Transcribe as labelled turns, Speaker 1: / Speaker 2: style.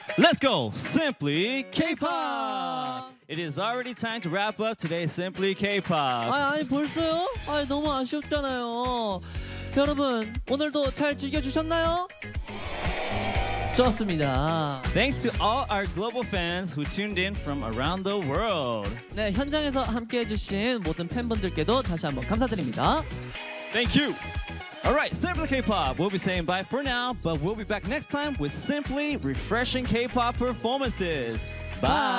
Speaker 1: Let's go! Simply K-pop! It is already time to wrap up today's Simply K-pop.
Speaker 2: 아니 벌써요? 너무 아쉽잖아요. 여러분 오늘도 잘 즐겨주셨나요? 좋습니다.
Speaker 1: Thanks to all our global fans who tuned in from around the world.
Speaker 2: 네, 현장에서 함께해주신 모든 팬분들께도 다시 한번 감사드립니다.
Speaker 1: Thank you. All right, Simply K-pop. We'll be saying bye for now, but we'll be back next time with simply refreshing K-pop performances. Bye.